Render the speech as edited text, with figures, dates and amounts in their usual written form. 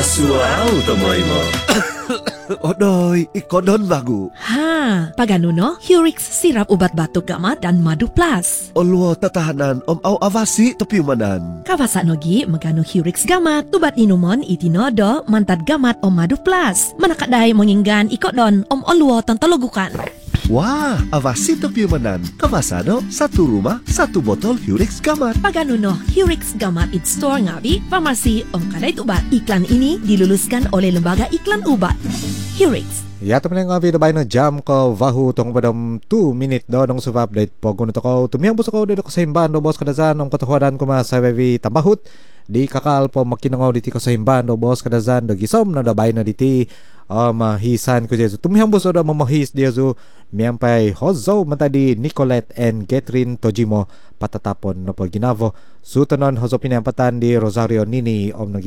Kasual tomoy mo. Odoy, ikodon bagu. Ha, paganuno, Hurix sirap ubat batuk gamat dan madu plus. Olwo tatahanan aw avasi topiumanan. Kawasa nogi magano Hurix gamat, tubat inumon itinodo mantad gamat madu plus. Manakaday monginggan ikodon olwo tantologukan. Wah, avasi topiumanan. Kawasano, satu rumah, satu botol Hurix gamat. Paganuno, Hurix gamat it store ngabi, farmasi kadai ubat. Iklan ini diluluskan oleh Lembaga Iklan Ubat. Hurix. Ya teman yang ngabi dabay na jam ko vahu tong padam 2 minute do dong suva update po kuno to ko tumiyang buso ko dito ko sa himban do boss kadazan ang katuhadan ko ma sa baby tambahut di kakal po makinangaw diti ko sa himban do boss kadazan do gisom na dabay na diti mahisan ko jesu tumiyang buso do mamahis jesu miyampay hozo matadi Nicolette and Catherine Tojimo patatapon no po ginavo sutonon hozo pinampatan di Rosario Nini om